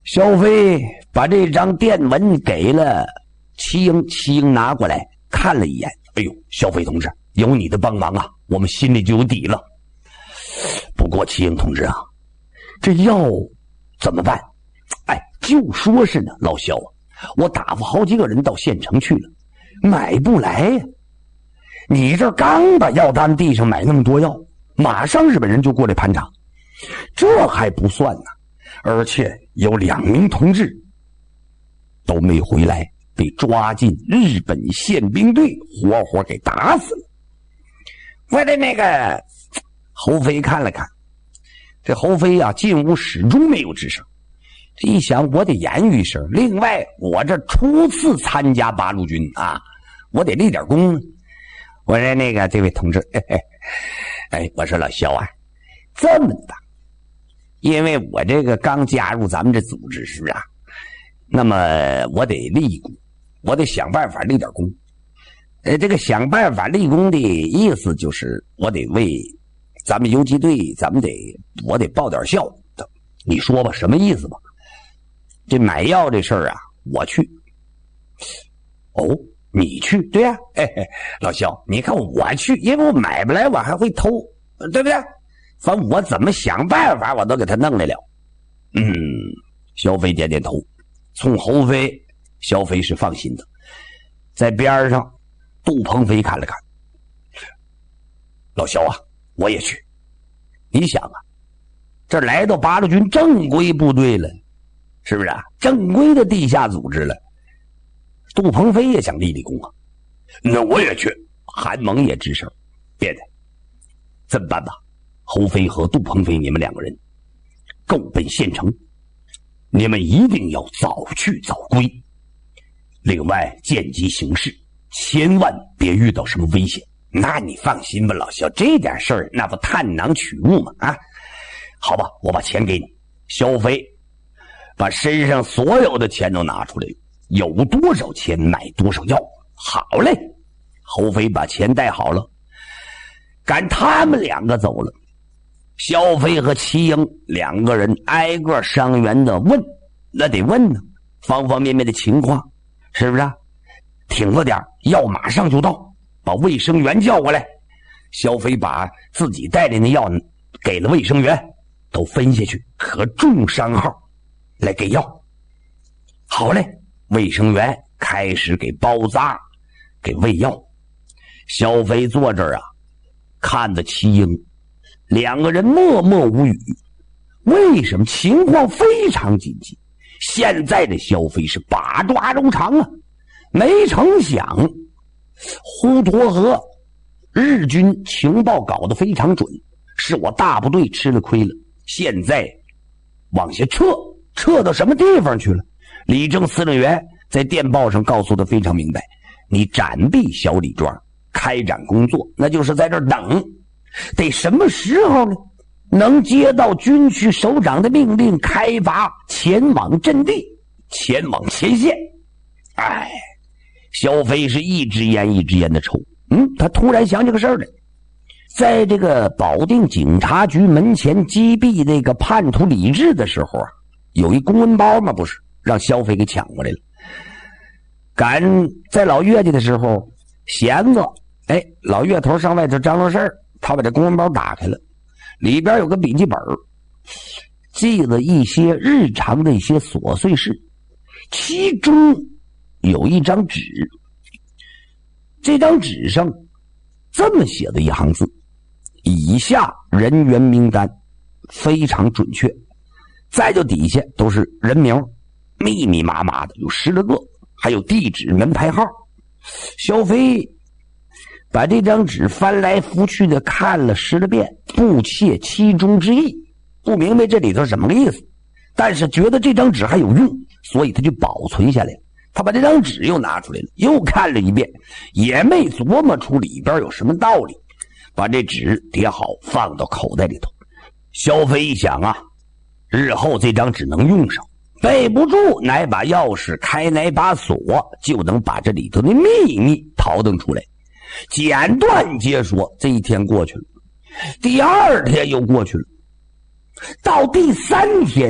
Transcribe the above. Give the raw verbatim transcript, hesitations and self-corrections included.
萧飞把这张电文给了齐英，齐英拿过来看了一眼，哎呦，萧飞同志，有你的帮忙啊，我们心里就有底了。不过齐英同志啊，这药怎么办？哎，就说是呢，老萧啊，我打发好几个人到县城去了，买不来呀。你这刚把药单地上买那么多药，马上日本人就过来盘查，这还不算呢，而且有两名同志都没回来，被抓进日本宪兵队，活活给打死了。我的那个侯飞看了看，这侯飞啊进屋始终没有吱声。这一想，我得言语一声，另外我这初次参加八路军啊，我得立点功。我说那个这位同志，嘿嘿，哎，我说老萧啊，这么的，因为我这个刚加入咱们这组织是啊，那么我得立功，我得想办法立点功。呃，这个想办法立功的意思就是我得为咱们游击队，咱们得我得报点效。你说吧，什么意思吧？这买药这事儿啊，我去。哦，你去？对呀、啊，嘿嘿，老萧，你看我去，因为我买不来，我还会偷，对不对？反正我怎么想办法，我都给他弄来了。嗯，萧飞点点头，冲侯飞，萧飞是放心的。在边上，杜鹏飞看了看，老萧啊，我也去。你想啊，这来到八路军正规部队了，是不是啊？正规的地下组织了。杜鹏飞也想立立功啊，那我也去。韩蒙也吱声，别的，这么办吧？侯飞和杜鹏飞，你们两个人够奔县城，你们一定要早去早归。另外，见机行事，千万别遇到什么危险。那你放心吧，老萧，这点事儿那不探囊取物吗？啊，好吧，我把钱给你。萧飞把身上所有的钱都拿出来，有多少钱买多少药。好嘞，侯飞把钱带好了，赶他们两个走了。萧飞和齐英两个人挨个伤员的问，那得问呢，方方面面的情况，是不是啊？挺着点，药马上就到，把卫生员叫过来。萧飞把自己带来的药给了卫生员，都分下去，和重伤号来给药。好嘞，卫生员开始给包扎，给喂药。萧飞坐这儿啊，看着齐英，两个人默默无语。为什么？情况非常紧急，现在的萧飞是把抓中长啊。没成想滹沱河日军情报搞得非常准，是我大部队吃了亏了，现在往下撤，撤到什么地方去了？李正司令员在电报上告诉的非常明白，你暂避小李庄，开展工作，那就是在这儿等，得什么时候呢？能接到军区首长的命令，开拔前往阵地，前往前线。哎，萧飞是一支烟一支烟的抽。嗯，他突然想起个事儿来，在这个保定警察局门前击毙那个叛徒李志的时候啊，有一公文包嘛，不是让萧飞给抢过来了。赶在老岳家的时候闲着，哎，老岳头上外头张罗事儿，他把这公文包打开了，里边有个笔记本，记了一些日常的一些琐碎事，其中有一张纸，这张纸上这么写的一行字：以下人员名单，非常准确。再就底下都是人名，密密麻麻的有十来个，还有地址门牌号。萧飞把这张纸翻来覆去的看了十来遍，不切其中之意，不明白这里头什么个意思，但是觉得这张纸还有用，所以他就保存下来了。他把这张纸又拿出来了，又看了一遍，也没琢磨出里边有什么道理，把这纸叠好放到口袋里头。萧飞一想啊，日后这张纸能用上，背不住哪把钥匙开哪把锁，就能把这里头的秘密淘登出来。简短截说，这一天过去了，第二天又过去了，到第三天